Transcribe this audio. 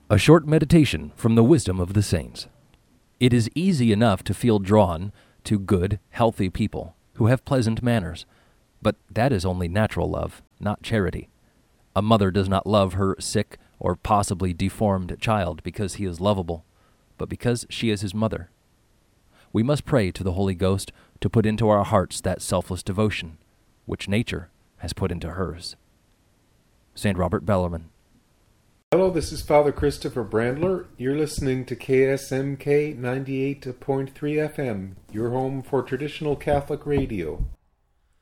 A short meditation from the wisdom of the saints. It is easy enough to feel drawn to good, healthy people who have pleasant manners, but that is only natural love, not charity. A mother does not love her sick or possibly deformed child because he is lovable, but because she is his mother. We must pray to the Holy Ghost to put into our hearts that selfless devotion, which nature has put into hers. St. Robert Bellarmine. Hello, this is Father Christopher Brandler. You're listening to KSMK 98.3 FM, your home for traditional Catholic radio.